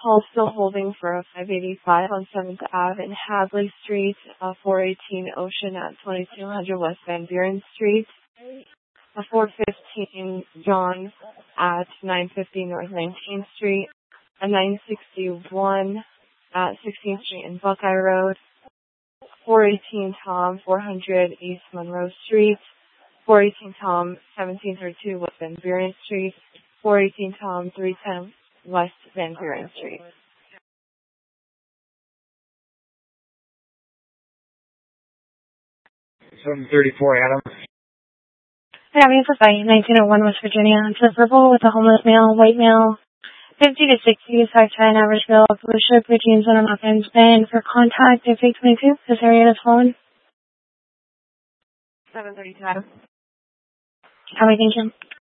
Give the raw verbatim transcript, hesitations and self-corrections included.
call still holding for a five eighty-five on seventh Avenue in Hadley Street, uh, four eighteen Ocean at twenty-two hundred West Van Buren Street, a four fifteen John at nine fifty North nineteenth Street, a nine sixty-one at sixteenth Street and Buckeye Road, four eighteen Tom, four hundred East Monroe Street, four eighteen Tom, seventeen thirty-two West Van Buren Street, four eighteen Tom, three ten West Van Buren Street. seven thirty-four Adam. Having for fight, nineteen oh one West Virginia. To purple with a homeless male, white male, fifty to sixty, five ten, average bill, blue shirt, blue jeans, and muffins. And for contact, if eight twenty-two, this area is fallen. seven thirty-two Adam. How are we thinking?